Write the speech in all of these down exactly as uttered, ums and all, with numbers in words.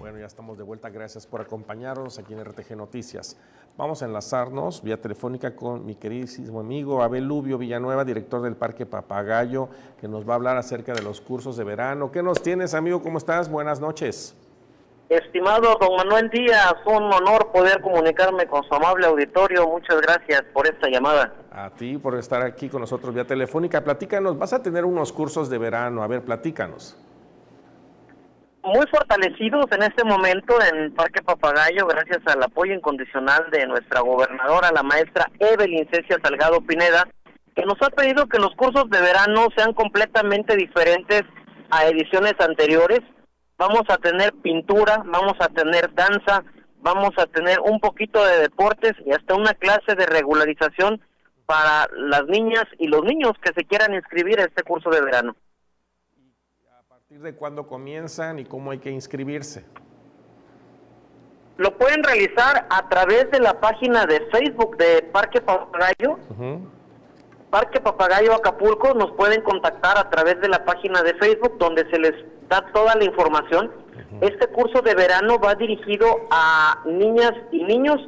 Bueno, ya estamos de vuelta. Gracias por acompañarnos aquí en R T G Noticias. Vamos a enlazarnos vía telefónica con mi queridísimo amigo Abel Lubio Villanueva, director del Parque Papagayo, que nos va a hablar acerca de los cursos de verano. ¿Qué nos tienes, amigo? ¿Cómo estás? Buenas noches. Estimado don Manuel Díaz, un honor poder comunicarme con su amable auditorio. Muchas gracias por esta llamada. A ti por estar aquí con nosotros vía telefónica. Platícanos, vas a tener unos cursos de verano. A ver, platícanos. Muy fortalecidos en este momento en Parque Papagayo, gracias al apoyo incondicional de nuestra gobernadora, la maestra Evelyn Cecia Salgado Pineda, que nos ha pedido que los cursos de verano sean completamente diferentes a ediciones anteriores. Vamos a tener pintura, vamos a tener danza, vamos a tener un poquito de deportes y hasta una clase de regularización para las niñas y los niños que se quieran inscribir a este curso de verano. ¿A partir de cuándo comienzan y cómo hay que inscribirse? Lo pueden realizar a través de la página de Facebook de Parque Papagayo. Uh-huh. Parque Papagayo Acapulco, nos pueden contactar a través de la página de Facebook donde se les da toda la información. Uh-huh. Este curso de verano va dirigido a niñas y niños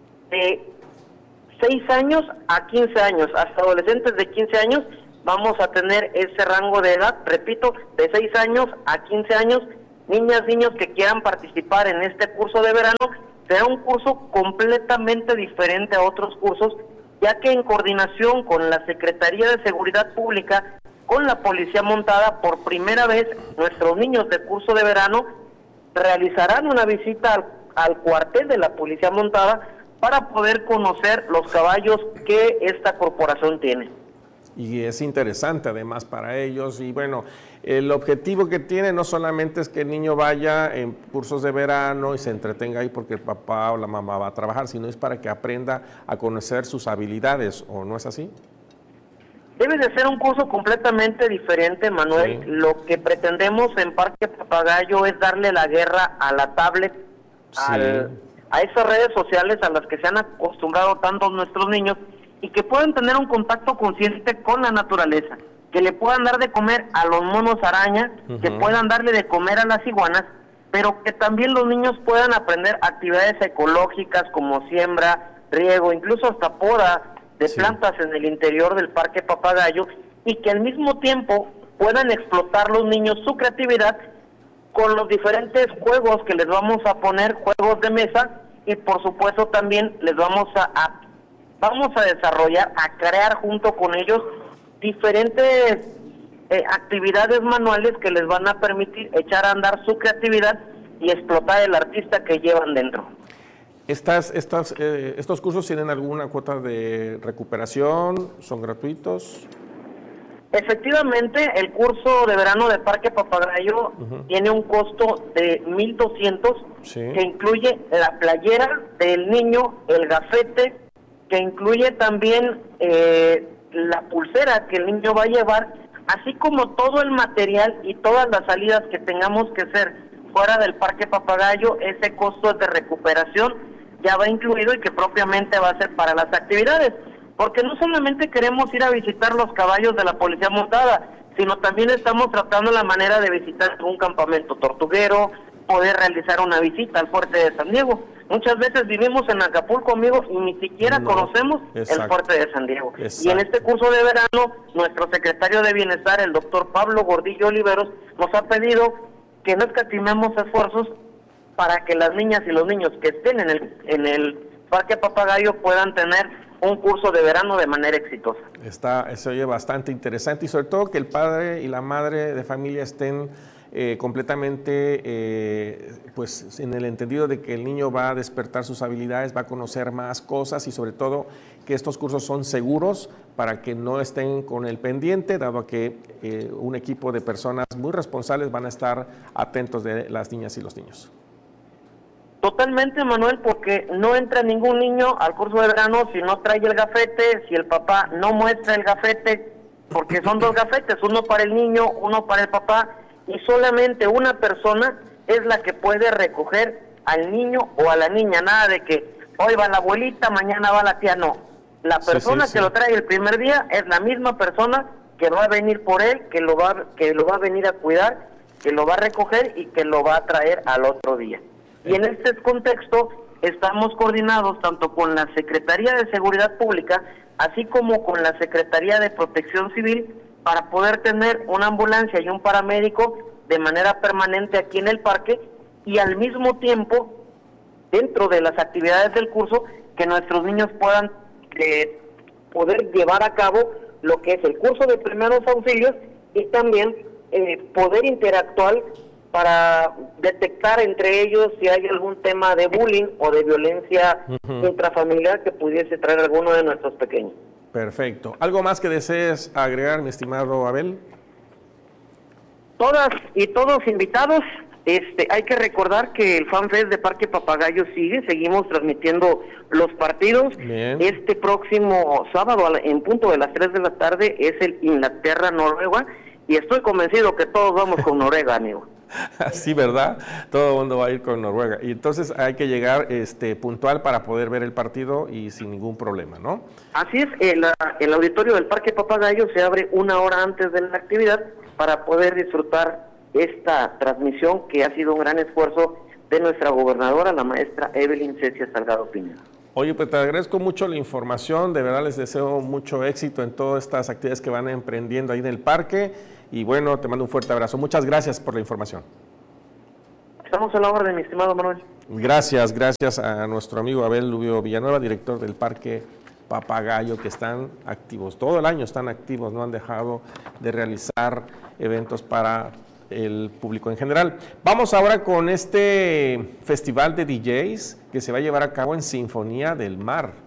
de seis años a quince años, hasta adolescentes de quince años. Vamos a tener ese rango de edad, repito, de seis años a quince años, niñas, niños que quieran participar en este curso de verano. Será un curso completamente diferente a otros cursos, ya que en coordinación con la Secretaría de Seguridad Pública, con la Policía Montada, por primera vez nuestros niños de curso de verano realizarán una visita al, al cuartel de la Policía Montada para poder conocer los caballos que esta corporación tiene. Y es interesante además para ellos, y bueno, el objetivo que tiene no solamente es que el niño vaya en cursos de verano y se entretenga ahí porque el papá o la mamá va a trabajar, sino es para que aprenda a conocer sus habilidades, ¿o no es así? Debe de ser un curso completamente diferente, Manuel. Sí. Lo que pretendemos en Parque Papagayo es darle la guerra a la tablet, sí. al, a esas redes sociales a las que se han acostumbrado tanto nuestros niños, y que puedan tener un contacto consciente con la naturaleza, que le puedan dar de comer a los monos araña, uh-huh. que puedan darle de comer a las iguanas, pero que también los niños puedan aprender actividades ecológicas como siembra, riego, incluso hasta poda de sí. plantas en el interior del Parque Papagayo, y que al mismo tiempo puedan explotar los niños su creatividad con los diferentes juegos que les vamos a poner, juegos de mesa, y por supuesto también les vamos a, a vamos a desarrollar, a crear junto con ellos diferentes eh, actividades manuales que les van a permitir echar a andar su creatividad y explotar el artista que llevan dentro. Estas, estas, eh, ¿Estos cursos tienen alguna cuota de recuperación? ¿Son gratuitos? Efectivamente, el curso de verano de Parque Papagayo uh-huh. tiene un costo de mil doscientos, sí. que incluye la playera del niño, el gafete, que incluye también eh, la pulsera que el niño va a llevar, así como todo el material y todas las salidas que tengamos que hacer fuera del Parque Papagayo. Ese costo de recuperación ya va incluido y que propiamente va a ser para las actividades, porque no solamente queremos ir a visitar los caballos de la Policía Montada, sino también estamos tratando la manera de visitar un campamento tortuguero, poder realizar una visita al Fuerte de San Diego. Muchas veces vivimos en Acapulco, amigos, y ni siquiera no, conocemos exacto. el Fuerte de San Diego. Exacto. Y en este curso de verano, nuestro secretario de Bienestar, el doctor Pablo Gordillo Oliveros, nos ha pedido que no escatimemos esfuerzos para que las niñas y los niños que estén en el, en el Parque Papagayo puedan tener un curso de verano de manera exitosa. Está, se oye bastante interesante, y sobre todo que el padre y la madre de familia estén Eh, completamente eh, pues en el entendido de que el niño va a despertar sus habilidades, va a conocer más cosas, y sobre todo que estos cursos son seguros para que no estén con el pendiente, dado que eh, un equipo de personas muy responsables van a estar atentos de las niñas y los niños. Totalmente, Manuel, porque no entra ningún niño al curso de verano si no trae el gafete, si el papá no muestra el gafete, porque son dos gafetes, uno para el niño, uno para el papá, y solamente una persona es la que puede recoger al niño o a la niña. Nada de que hoy va la abuelita, mañana va la tía, no. La persona sí, sí, que sí. lo trae el primer día es la misma persona que va a venir por él, que lo va, que lo va a venir a cuidar, que lo va a recoger y que lo va a traer al otro día. Y en este contexto estamos coordinados tanto con la Secretaría de Seguridad Pública, así como con la Secretaría de Protección Civil, para poder tener una ambulancia y un paramédico de manera permanente aquí en el parque, y al mismo tiempo, dentro de las actividades del curso, que nuestros niños puedan eh, poder llevar a cabo lo que es el curso de primeros auxilios y también eh, poder interactuar para detectar entre ellos si hay algún tema de bullying o de violencia uh-huh. intrafamiliar que pudiese traer alguno de nuestros pequeños. Perfecto. ¿Algo más que desees agregar, mi estimado Abel? Todas y todos invitados. Este, hay que recordar que el FanFest de Parque Papagayo sigue, seguimos transmitiendo los partidos. Bien. Este próximo sábado en punto de las tres de la tarde es el Inglaterra-Noruega y estoy convencido que todos vamos con Noruega, amigo. Sí, ¿verdad? Todo el mundo va a ir con Noruega. Y entonces hay que llegar este, puntual para poder ver el partido y sin ningún problema, ¿no? Así es, el, el auditorio del Parque Papagayo se abre una hora antes de la actividad para poder disfrutar esta transmisión que ha sido un gran esfuerzo de nuestra gobernadora, la maestra Evelyn Cecia Salgado Pineda. Oye, pues te agradezco mucho la información, de verdad les deseo mucho éxito en todas estas actividades que van emprendiendo ahí en el parque y bueno, te mando un fuerte abrazo. Muchas gracias por la información. Estamos a la orden, mi estimado Manuel. Gracias, gracias a nuestro amigo Abel Lubio Villanueva, director del Parque Papagayo, que están activos, todo el año están activos, no han dejado de realizar eventos para el público en general. Vamos ahora con este festival de D Js que se va a llevar a cabo en Sinfonía del Mar.